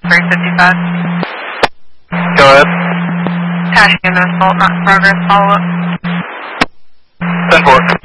355. Go ahead. Attaching an assault, not in progress, follow up. 10-4.